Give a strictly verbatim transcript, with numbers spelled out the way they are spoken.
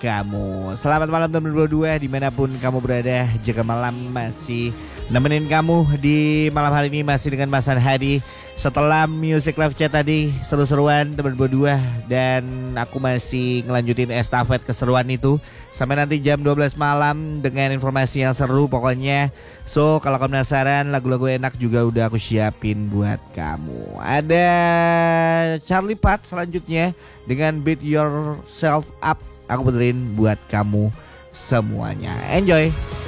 kamu. Selamat malam teman berdua dimanapun kamu berada. Jaga malam masih nemenin kamu di malam hari ini masih dengan Mas Hadi. Setelah music live chat tadi seru-seruan teman berdua, dan aku masih ngelanjutin estafet keseruan itu sampai nanti jam dua belas malam dengan informasi yang seru pokoknya. So kalau kamu penasaran lagu-lagu enak juga udah aku siapin buat kamu. Ada Charlie Puth selanjutnya dengan Beat Yourself Up. Aku puterin buat kamu semuanya. Enjoy.